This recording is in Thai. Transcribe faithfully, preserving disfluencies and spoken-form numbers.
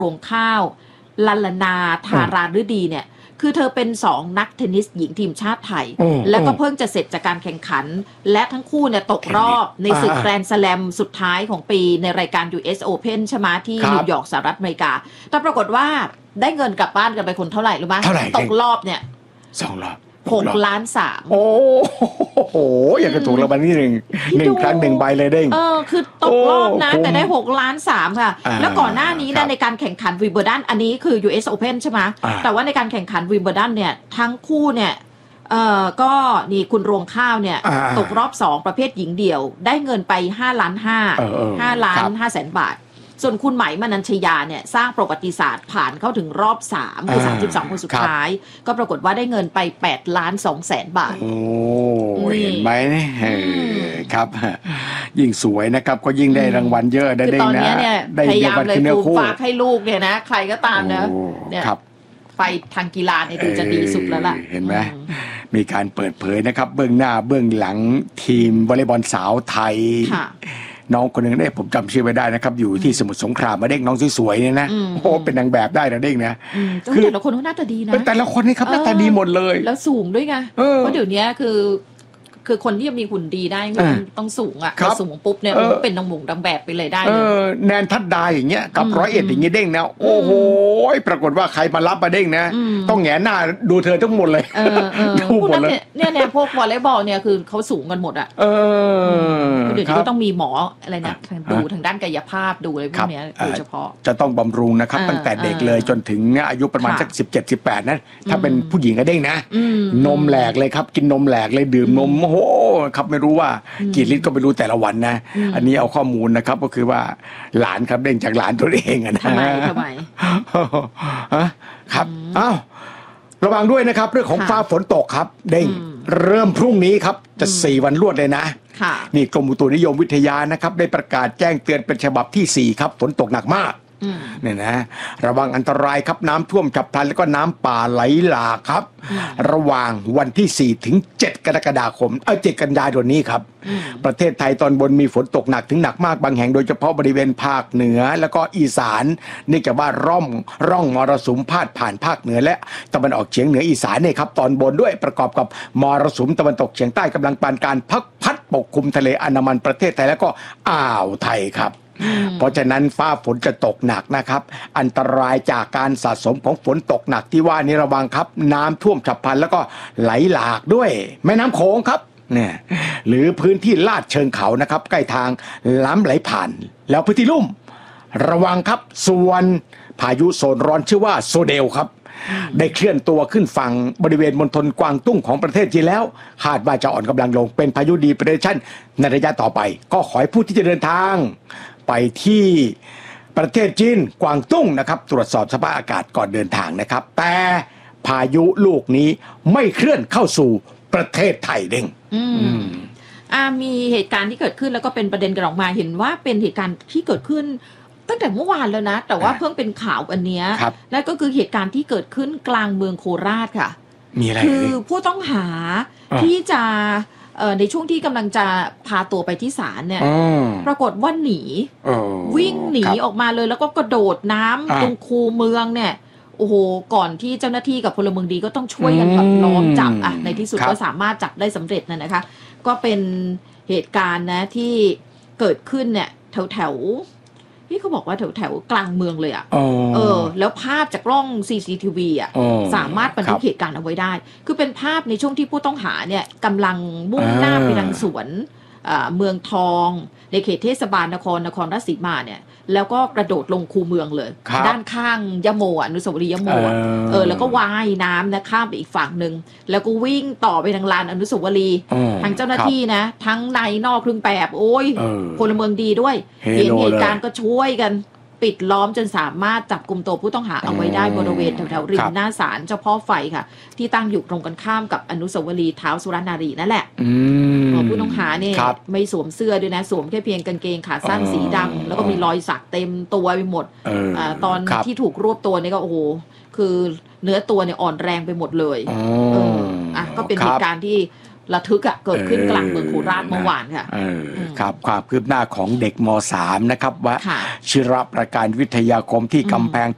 รวงข้าวลัลนาธาราฤดีเนี่ยคือเธอเป็นสองนักเทนนิสหญิงทีมชาติไทยแล้วก็เพิ่งจะเสร็จจากการแข่งขันและทั้งคู่เนี่ยตกรอบในศึกแกรนด์สแลมสุดท้ายของปีในรายการ ยู เอส Open ใช่ไหมที่นิวยอร์กสหรัฐอเมริกาแต่ปรากฏว่าได้เงินกลับบ้านกันไปคนเท่าไหร่รู้ไหมตกรอบเนี่ยสองรอบหกล้านสามโอ้โหอยากจะถูกรางวัลที่หนึ่งหนึ่งครั้งหนึ่งใบเลยเด้งเออคือตกรอบนะแต่ได้หกล้านสามค่ะแล้วก่อนหน้านี้นะในการแข่งขันวิมเบิลดันอันนี้คือ ยู เอส Open ใช่ไหมแต่ว่าในการแข่งขันวิมเบิลดันเนี่ยทั้งคู่เนี่ยเอ่อก็นี่คุณรวงข้าวเนี่ยตกรอบสองประเภทหญิงเดี่ยวได้เงินไปห้าล้านห้า ห้าล้านห้าแสนบาทส่วนคุณไหมมนัญชยาเนี่ยสร้างประวัติศาสตร์ผ่านเข้าถึงรอบสามคือสามสิบสองคนสุดท้ายก็ปรากฏว่าได้เงินไปแปดล้านสองแสนบาทโอ้เห็นไหมครับยิ่งสวยนะครับก็ยิ่งได้รางวัลเยอะได้ตอนนี้เนี่ยพยายามเลยปลูกฝากให้ลูกเนี่ยนะใครก็ตามนะเนี่ยไปทางกีฬาเนี่ยดูจะดีสุดแล้วล่ะเห็นไหมมีการเปิดเผยนะครับเบื้องหน้าเบื้องหลังทีมวอลเลย์บอลสาวไทยน้องคนหนึ่งได้ผมจำชื่อไม่ได้นะครับอยู่ที่สมุทรสงครามมาเด้งน้องสวยๆเนี่ยนะโอ้เป็นนางแบบได้นะเด้งนะคือแต่ละคนเขาหน้าตาดีนะแต่ละคนนี่ครับหน้าตาดีหมดเลยแล้วสูงด้วยไงเพราะเดี๋ยวนี้คือคือคนที่มีหุ่นดีได้ต้องสูงอ่ะสูงปุ๊บเนี่ยเป็นนางหมงนางแบบไปเลยได้เลยแนนทัดดาอย่างเงี้ยกับร้อยเอ็ดอย่างเงี้ยเด้งนะโอ้โหปรากฏว่าใครมารับมาเด้งนะต้องแหงหน้าดูเธอทั้งหมดเลยดูหมดเลยเนี่ยเนี่ยพวกวอลเลย์บอลเนี่ยคือเขาสูงกันหมดอ่ะเดี๋ยวนี้ก็ต้องมีหมออะไรนะดูทางด้านกายภาพดูอะไรพวกนี้โดยเฉพาะจะต้องบำรุงนะครับตั้งแต่เด็กเลยจนถึงอายุประมาณสักสิบเจ็ดสิบแปดนะถ้าเป็นผู้หญิงก็เด้งนะนมแหลกเลยครับกินนมแหลกเลยดื่มนมโอ้ครับไม่รู้ว่ากี่ลิตรก็ไม่รู้แต่ละวันนะอันนี้เอาข้อมูลนะครับก็คือว่าหลานครับเด้งจากหลานตัวเองนะทำไมทำไมครับอ้าวระวังด้วยนะครับเรื่องของฟ้าฝนตกครับเด้งเริ่มพรุ่งนี้ครับจะสี่วันรวดเลยนะนี่กรมอุตุนิยมวิทยานะครับได้ประกาศแจ้งเตือนเป็นฉบับที่สี่ครับฝนตกหนักมากเนี่ยนะระวังอันตรายครับน้ำท่วมฉับพลันแล้วก็น้ำป่าไหลหลากครับระหว่างวันที่สี่ถึงเจ็ดกรกฎาคมเออเจ็ดกันยายนนี้ครับประเทศไทยตอนบนมีฝนตกหนักถึงหนักมากบางแห่งโดยเฉพาะบริเวณภาคเหนือแล้วก็อีสานเนื่องจากว่าร่องร่องมรสุมพาดผ่านภาคเหนือและตะวันออกเฉียงเหนืออีสานเนี่ยครับตอนบนด้วยประกอบกับมรสุมตะวันตกเฉียงใต้กำลังปานกลางพัดพัดปกคลุมทะเลอันดามันประเทศไทยแล้วก็อ่าวไทยครับเพราะฉะนั้นฟ้าฝนจะตกหนักนะครับอันตรายจากการสะสมของฝนตกหนักที่ว่านี้ระวังครับน้ำท่วมฉับพลันแล้วก็ไหลหลากด้วยแม่น้ำโขงครับเนี่ยหรือพื้นที่ลาดเชิงเขานะครับใกล้ทางล้ำไหลผ่านแล้วพื้นที่ลุ่มระวังครับส่วนพายุโซนร้อนชื่อว่าโซเดลครับได้เคลื่อนตัวขึ้นฝั่งบริเวณมณฑลกวางตุ้งของประเทศจีนแล้วคาดว่าจะอ่อนกำลังลงเป็นพายุดีเปรสชั่นในระยะต่อไปก็ขอให้ผู้ที่จะเดินทางไปที่ประเทศจีนกวางตุ้งนะครับตรวจสอบสภาพอากาศก่อนเดินทางนะครับแต่พายุลูกนี้ไม่เคลื่อนเข้าสู่ประเทศไทยเด้งมีเหตุการณ์ที่เกิดขึ้นแล้วก็เป็นประเด็นกันออกมาเห็นว่าเป็นเหตุการณ์ที่เกิดขึ้นตั้งแต่เมื่อวานแล้วนะแต่ว่าเพิ่งเป็นข่าวอันนี้นั่นก็คือเหตุการณ์ที่เกิดขึ้นกลางเมืองโคราชค่ะมีอะไรคือผู้ต้องหาที่จะในช่วงที่กำลังจะพาตัวไปที่ศาลเนี่ยปรากฏว่าหนีวิ่งหนีออกมาเลยแล้วก็กระโดดน้ำตรงคูเมืองเนี่ยโอ้โหก่อนที่เจ้าหน้าที่กับพลเมืองดีก็ต้องช่วยกันแบบล้อมจับอ่ะในที่สุดก็สามารถจับได้สำเร็จนะนะคะก็เป็นเหตุการณ์นะที่เกิดขึ้นเนี่ยแถวแถวพี่เขาบอกว่าแถวแถวกลางเมืองเลยอ่ะเออแล้วภาพจากกล้อง ซี ซี ที วี อ่ะสามารถบันทึกเหตุการณ์เอาไว้ได้คือเป็นภาพในช่วงที่ผู้ต้องหาเนี่ยกำลังมุ่งหน้าไปทางสวนเมืองทองในเขตเทศบาลนครนครราชสีมาเนี่ยแล้วก็กระโดดลงคูเมืองเลยด้านข้างยโมอนุสาวรีย์ยโมเออแล้วก็ว่ายน้ำนะข้ามไปอีกฝั่งหนึ่งแล้วก็วิ่งต่อไปทางลานอนุสาวรีย์ทางเจ้าหน้าที่นะทั้งในนอกเครื่องแบบโอ้ยพลเมืองดีด้วยเห็นเหตุการณ์ก็ช่วยกันปิดล้อมจนสามารถจับกุมตัวผู้ต้องหาเอาไว้ได้บริเวณแถวๆริมหน้าศาลเจ้าพ่อไฟค่ะที่ตั้งอยู่ตรงกันข้ามกับอนุสาวรีย์ท้าวสุรนารีนั่นแหละผู้ต้องหาเนี่ยไม่สวมเสื้อด้วยนะสวมแค่เพียงกางเกงขาสั้นสีดำแล้วก็มีรอยสักเต็มตัวไปหมดตอนที่ถูกรวบตัวนี่ก็โอ้โหคือเนื้อตัวเนี่ยอ่อนแรงไปหมดเลยเอออ่ะก็เป็นเหตุการณ์ที่ระทึกอะเกิดขึ้นกลางเมืองโคราชเมื่อวานค่ะครับความคืบหน้าของเด็กม.สาม นะครับว่าชิระประการวิทยาคมที่กำแพง